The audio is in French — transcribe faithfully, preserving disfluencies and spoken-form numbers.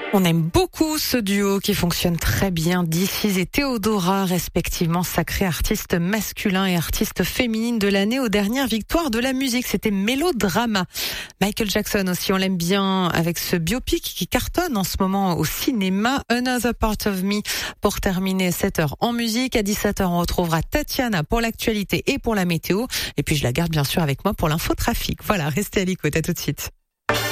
On aime beaucoup ce duo qui fonctionne très bien. D'ici et Théodora, respectivement sacrés artistes masculins et artistes féminines de l'année aux dernières victoires de la musique. C'était Mélodrama. Michael Jackson aussi, on l'aime bien avec ce biopic qui cartonne en ce moment au cinéma. Another Part of Me pour terminer sept heures en musique. À dix-sept heures, on retrouvera Tatiana pour l'actualité et pour la météo. Et puis je la garde bien sûr avec moi pour l'infotrafic. Voilà, restez à l'écoute. À tout de suite.